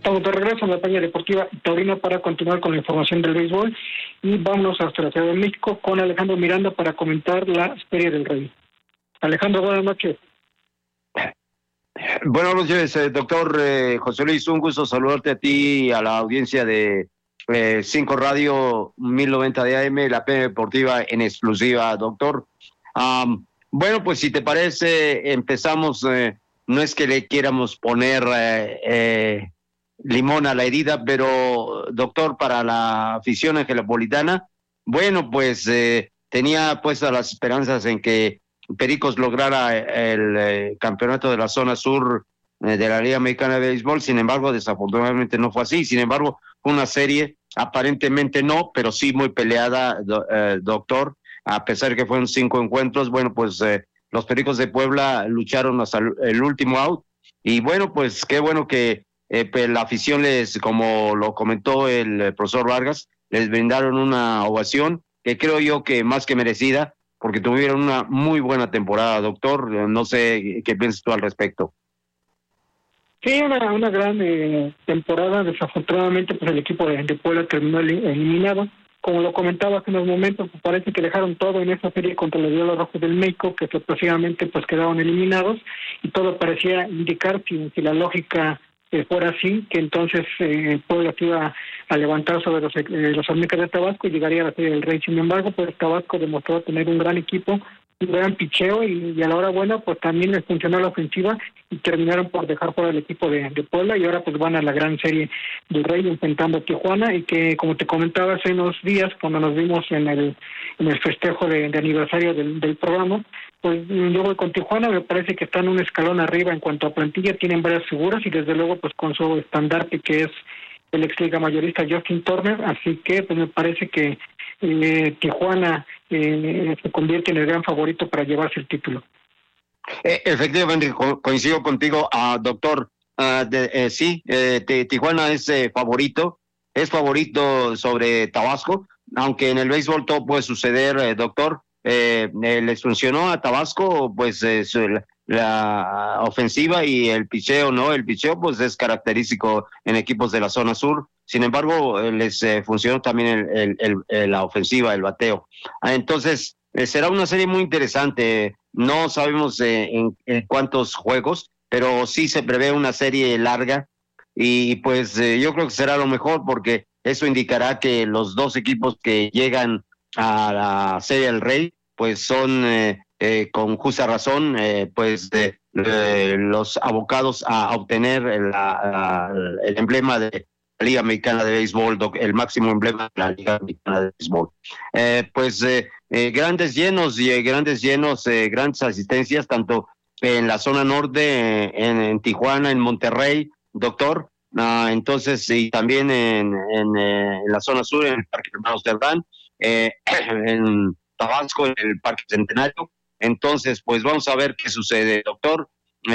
Estamos de regreso en la Peña Deportiva Taurina para continuar con la información del béisbol y vámonos hasta la Ciudad de México con Alejandro Miranda para comentar la Feria del Rey. Alejandro, buenas noches. Buenas noches, doctor José Luis, un gusto saludarte a ti y a la audiencia de 5 Radio 1090 de AM, la Peña Deportiva en exclusiva, doctor. Bueno, pues si te parece, empezamos, no es que le quieramos poner limón a la herida, pero doctor, para la afición angelopolitana, bueno, pues tenía puestas las esperanzas en que Pericos lograra el campeonato de la zona sur de la Liga Mexicana de Béisbol. Sin embargo, desafortunadamente no fue así. Sin embargo, fue una serie, aparentemente no, pero sí muy peleada, doctor, a pesar de que fueron 5 encuentros. Bueno, pues los Pericos de Puebla lucharon hasta el último out, y bueno, pues qué bueno que pues, la afición les, como lo comentó el profesor Vargas, les brindaron una ovación que creo yo que más que merecida, porque tuvieron una muy buena temporada, doctor. No sé qué piensas tú al respecto. Sí, una gran temporada. Desafortunadamente, pues el equipo de Puebla terminó eliminado. Como lo comentaba hace unos momentos, pues parece que dejaron todo en esa serie contra los Diablos Rojos del México, que sorpresivamente pues quedaron eliminados, y todo parecía indicar, si la lógica fuera así, que entonces Puebla se iba a levantar sobre los Olmecas de Tabasco y llegaría a la Serie del Rey. Sin embargo, pues Tabasco demostró tener un gran equipo, un gran picheo, y a la hora buena pues también les funcionó la ofensiva y terminaron por dejar fuera el equipo de Puebla, y ahora pues van a la gran Serie del Rey enfrentando a Tijuana, y que como te comentaba hace unos días cuando nos vimos en el festejo de aniversario del programa, pues yo voy con Tijuana. Me parece que están un escalón arriba en cuanto a plantilla, tienen varias figuras y desde luego pues con su estandarte que es el ex liga mayorista Justin Turner, así que pues me parece que Tijuana se convierte en el gran favorito para llevarse el título. Efectivamente, coincido contigo, doctor. Sí, Tijuana es favorito sobre Tabasco, aunque en el béisbol todo puede suceder, doctor. Les funcionó a Tabasco pues la ofensiva y el picheo, ¿no? El picheo pues es característico en equipos de la zona sur. Sin embargo, les funcionó también la ofensiva, el bateo. Entonces, será una serie muy interesante. No sabemos en cuántos juegos, pero sí se prevé una serie larga, y pues yo creo que será lo mejor, porque eso indicará que los dos equipos que llegan a la Serie del Rey pues son con justa razón los abocados a obtener el emblema de la Liga Mexicana de Béisbol, el máximo emblema de la Liga Mexicana de Béisbol. Grandes llenos, grandes asistencias, tanto en la zona norte, en Tijuana, en Monterrey, doctor. Entonces, y también en la zona sur, en el Parque Hermanos Cerdán, en Tabasco, en el Parque Centenario. Entonces, pues vamos a ver qué sucede, doctor.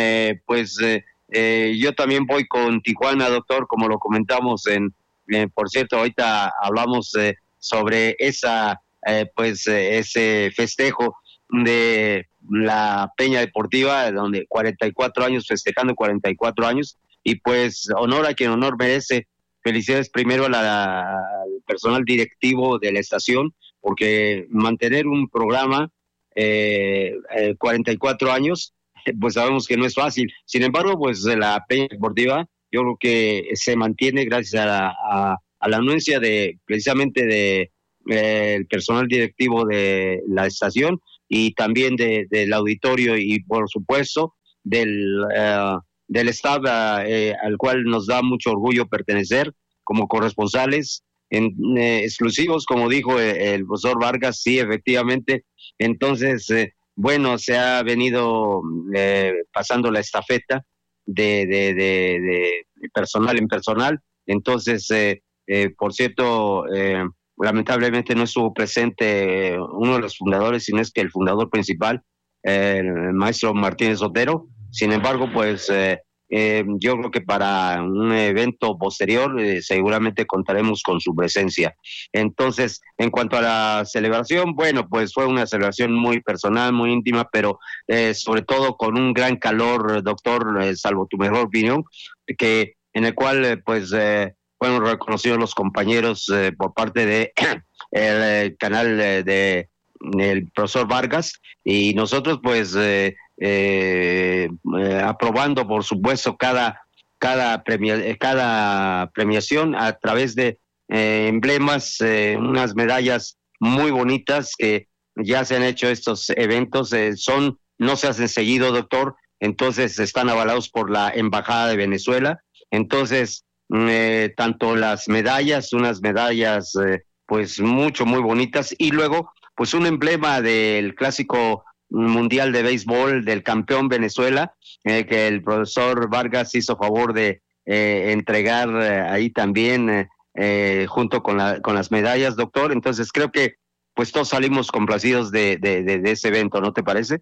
Yo también voy con Tijuana, doctor, como lo comentamos por cierto, ahorita hablamos sobre ese festejo de la Peña Deportiva, donde 44 años, festejando 44 años, y pues honor a quien honor merece. Felicidades primero al personal directivo de la estación, porque mantener un programa 44 años, pues sabemos que no es fácil. Sin embargo, pues la Peña Deportiva, yo creo que se mantiene gracias a la anuencia precisamente de el personal directivo de la estación, y también del auditorio, y por supuesto del staff al cual nos da mucho orgullo pertenecer como corresponsales exclusivos, como dijo el profesor Vargas. Sí, efectivamente. Entonces, bueno, se ha venido pasando la estafeta de personal en personal. Entonces, por cierto, lamentablemente no estuvo presente uno de los fundadores, sino es que el fundador principal, el maestro Martínez Otero. Sin embargo, pues yo creo que para un evento posterior seguramente contaremos con su presencia. Entonces, en cuanto a la celebración, bueno, pues fue una celebración muy personal, muy íntima, pero sobre todo con un gran calor, doctor, salvo tu mejor opinión, que en el cual fueron reconocidos los compañeros por parte de el canal el profesor Vargas, y nosotros aprobando por supuesto cada premiación a través de emblemas, unas medallas muy bonitas que ya se han hecho estos eventos, no se hacen seguido, doctor, entonces están avalados por la Embajada de Venezuela, entonces tanto las medallas, unas medallas pues muy bonitas, y luego pues un emblema del clásico mundial de béisbol del campeón Venezuela, que el profesor Vargas hizo favor de entregar ahí también junto con las medallas, doctor. Entonces creo que pues todos salimos complacidos de ese evento, ¿no te parece?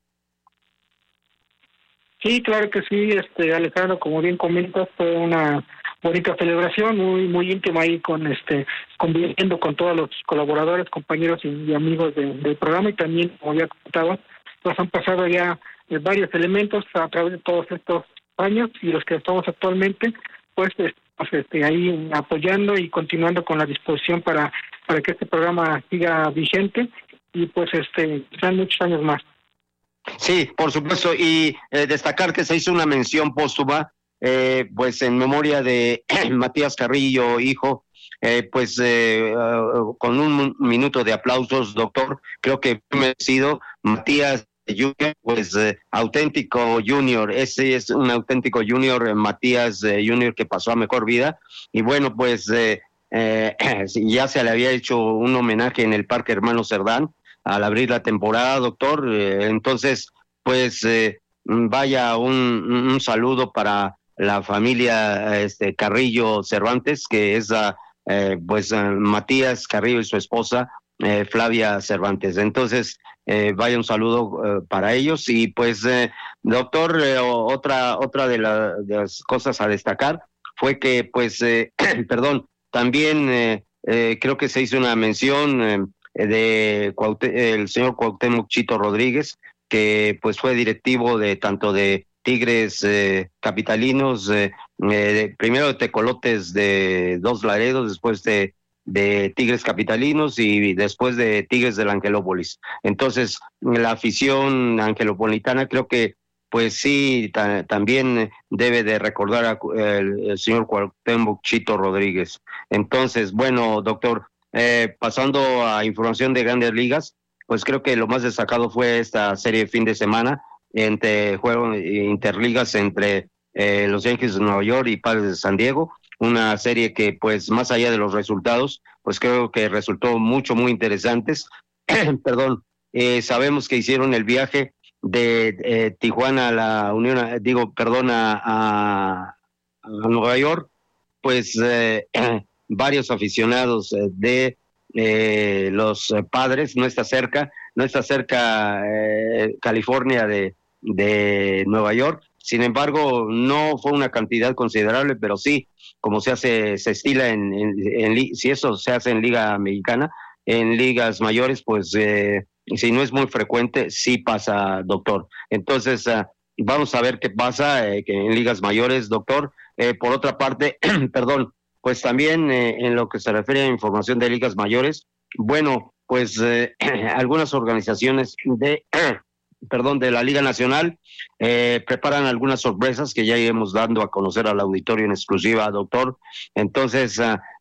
Sí, claro que sí, Alejandro, como bien comentas, fue una bonita celebración, muy íntima ahí conviviendo con todos los colaboradores, compañeros y amigos del programa, y también, como ya comentaba, pues han pasado ya varios elementos a través de todos estos años, y los que estamos actualmente, pues ahí apoyando y continuando con la disposición para que este programa siga vigente y pues sean muchos años más. Sí, por supuesto, y destacar que se hizo una mención póstuma, pues en memoria de Matías Carrillo, hijo, con un minuto de aplausos, doctor, creo que merecido. Matías Junior, pues auténtico Junior, ese es un auténtico Junior, Matías Junior, que pasó a mejor vida, y bueno, pues ya se le había hecho un homenaje en el Parque Hermano Cerdán al abrir la temporada, doctor. Entonces, pues vaya un saludo para la familia Carrillo Cervantes, que es Matías Carrillo y su esposa Flavia Cervantes. Entonces, vaya un saludo para ellos. Y pues, doctor, otra de las cosas a destacar fue que, pues, perdón, también creo que se hizo una mención el señor Cuauhtémoc Chito Rodríguez, que pues fue directivo de tanto de Tigres capitalinos, primero de Tecolotes de Dos Laredos, después de Tigres capitalinos y después de Tigres del Angelópolis. Entonces, la afición angelopolitana creo que pues sí, también debe de recordar el señor Cuauhtémoc Chito Rodríguez. Entonces, bueno, doctor, pasando a información de Grandes Ligas, pues creo que lo más destacado fue esta serie de fin de semana entre juegos interligas entre los Yankees de Nueva York y Padres de San Diego, una serie que pues más allá de los resultados, pues creo que resultó muy interesantes. Perdón, sabemos que hicieron el viaje de Tijuana a la Unión, a Nueva York, pues varios aficionados de los Padres, no está cerca California de Nueva York. Sin embargo, no fue una cantidad considerable, pero sí, como se estila si eso se hace en Liga Mexicana, en ligas mayores, pues si no es muy frecuente, sí pasa, doctor. Entonces, vamos a ver qué pasa que en ligas mayores, doctor. Por otra parte, perdón, pues también en lo que se refiere a información de ligas mayores, bueno, pues algunas organizaciones de la Liga Nacional preparan algunas sorpresas que ya iremos dando a conocer al auditorio en exclusiva, doctor. Entonces,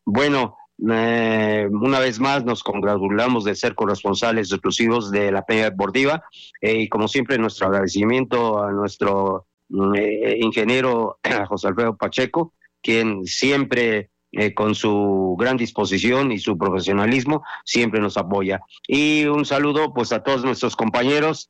una vez más nos congratulamos de ser corresponsales exclusivos de la Peña Deportiva y como siempre nuestro agradecimiento a nuestro ingeniero José Alfredo Pacheco, quien siempre con su gran disposición y su profesionalismo siempre nos apoya. Y un saludo pues a todos nuestros compañeros.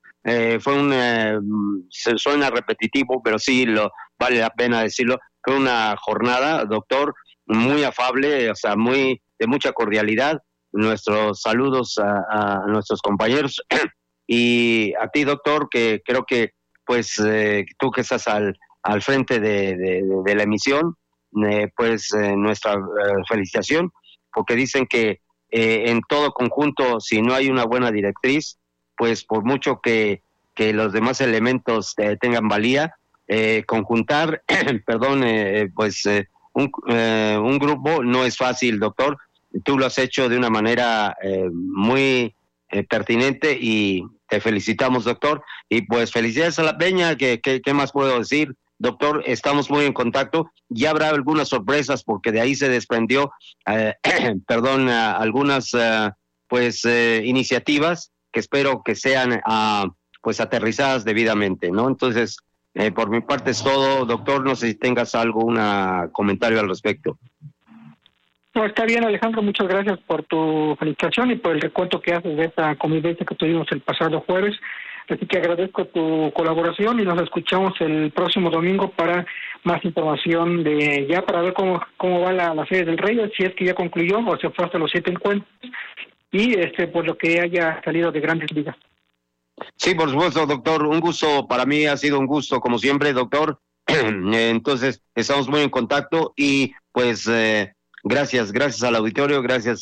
Suena repetitivo, pero sí vale la pena decirlo. Fue una jornada, doctor, muy afable, o sea, de mucha cordialidad. Nuestros saludos a nuestros compañeros y a ti, doctor, que creo que pues tú que estás al frente de la emisión, nuestra felicitación, porque dicen que en todo conjunto, si no hay una buena directriz, pues por mucho que los demás elementos tengan valía, conjuntar, perdón, un grupo no es fácil, doctor. Tú lo has hecho de una manera muy pertinente y te felicitamos, doctor. Y pues felicidades a la Peña, ¿qué más puedo decir? Doctor, estamos muy en contacto. Ya habrá algunas sorpresas porque de ahí se desprendió, perdón, algunas iniciativas que espero que sean pues aterrizadas debidamente, ¿no? Entonces, por mi parte es todo, doctor. No sé si tengas algún comentario al respecto. No, está bien, Alejandro, muchas gracias por tu felicitación y por el recuento que haces de esta convivencia que tuvimos el pasado jueves. Así que agradezco tu colaboración y nos escuchamos el próximo domingo para más información para ver cómo va la Serie del Rey, si es que ya concluyó o se fue hasta los 7 encuentros y por lo que haya salido de Grandes Ligas. Sí, por supuesto, doctor. Un gusto, para mí ha sido un gusto, como siempre, doctor. Entonces, estamos muy en contacto y pues gracias al auditorio, gracias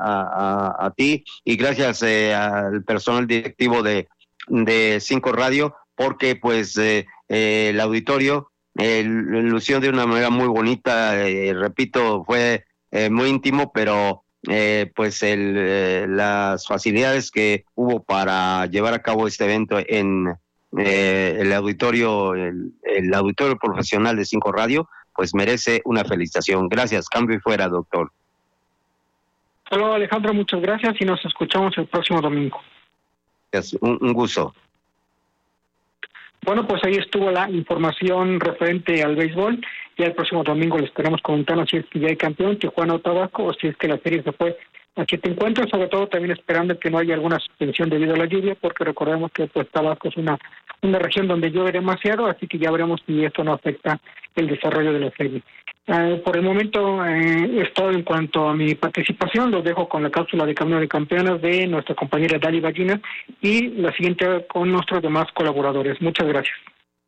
a ti y gracias al personal directivo de 5 Radio, porque pues el auditorio lució de una manera muy bonita, repito, fue muy íntimo, pero pues las facilidades que hubo para llevar a cabo este evento en el auditorio profesional de 5 Radio, pues merece una felicitación. Gracias, cambio y fuera, doctor. Hola, Alejandro, muchas gracias y nos escuchamos el próximo domingo. Un gusto. Bueno, pues ahí estuvo la información referente al béisbol. Ya el próximo domingo les estaremos comentando si es que ya hay campeón, Tijuana o Tabasco, o si es que la serie se fue a 7 encuentros, sobre todo también esperando que no haya alguna suspensión debido a la lluvia, porque recordemos que pues Tabasco es una región donde llueve demasiado, así que ya veremos si esto no afecta el desarrollo de la serie. Por el momento es todo en cuanto a mi participación. Los dejo con la cápsula de Camino de Campeones de nuestra compañera Dali Ballina y la siguiente con nuestros demás colaboradores. Muchas gracias.